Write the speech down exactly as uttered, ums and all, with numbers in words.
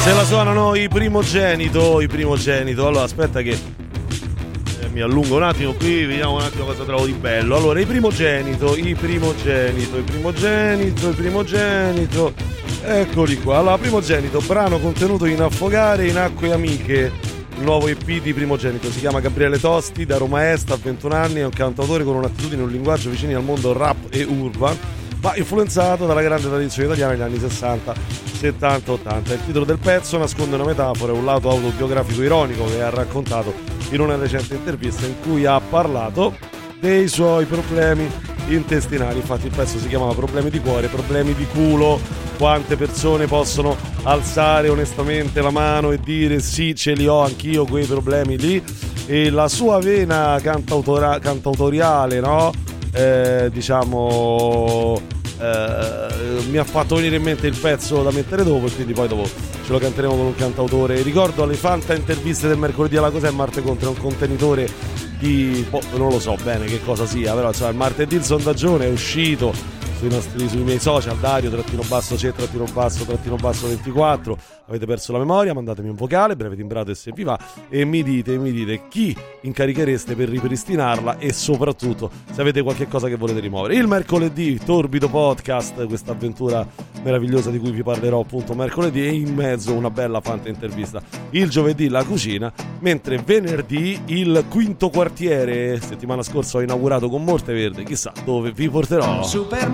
Se la suonano i primogenito, i primogenito. Allora aspetta che eh, mi allungo un attimo qui, vediamo un attimo cosa trovo di bello. Allora, i primogenito, i primogenito, i primogenito, i primogenito. Eccoli qua. Allora, primogenito, brano contenuto in Affogare in acque amiche. Il nuovo E P di Primogenito si chiama Gabriele Tosti, da Roma Est, ha ventuno anni, è un cantautore con un'attitudine e un linguaggio vicini al mondo rap e urban, ma influenzato dalla grande tradizione italiana negli anni sessanta, settanta, ottanta. Il titolo del pezzo nasconde una metafora e un lato autobiografico ironico che ha raccontato in una recente intervista in cui ha parlato dei suoi problemi intestinali. Infatti il pezzo si chiamava Problemi di cuore, problemi di culo. Quante persone possono alzare onestamente la mano e dire sì, ce li ho anch'io quei problemi lì? E la sua vena cantautora- cantautoriale, no? Eh, diciamo eh, mi ha fatto venire in mente il pezzo da mettere dopo, e quindi poi dopo ce lo canteremo con un cantautore. Ricordo alle Fanta interviste del mercoledì alla Cos'è Marte Conte, un contenitore di boh, non lo so bene che cosa sia, però insomma il martedì il sondaggione è uscito sui, nostri, sui miei social, Dario trattino basso C trattino basso trattino basso ventiquattro. Avete perso la memoria, mandatemi un vocale breve timbrato e se vi va, e mi dite mi dite chi incarichereste per ripristinarla, e soprattutto se avete qualche cosa che volete rimuovere. Il mercoledì Torbido Podcast, questa avventura meravigliosa di cui vi parlerò appunto mercoledì, e in mezzo una bella Fanta intervista il giovedì la cucina, mentre venerdì il Quinto Quartiere. Settimana scorsa ho inaugurato con Monteverde, chissà dove vi porterò. Super